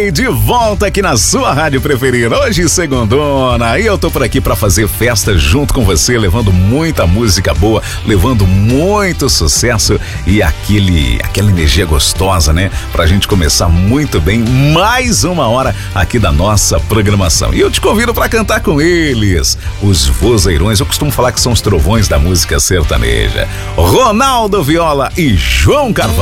De volta aqui na sua rádio preferida, hoje segundona, e eu tô por aqui pra fazer festa junto com você, levando muita música boa, levando muito sucesso e aquela energia gostosa, né? Pra gente começar muito bem mais uma hora aqui da nossa programação. E eu te convido pra cantar com eles, os vozeirões, eu costumo falar que são os trovões da música sertaneja, Ronaldo Viola e João Carvalho.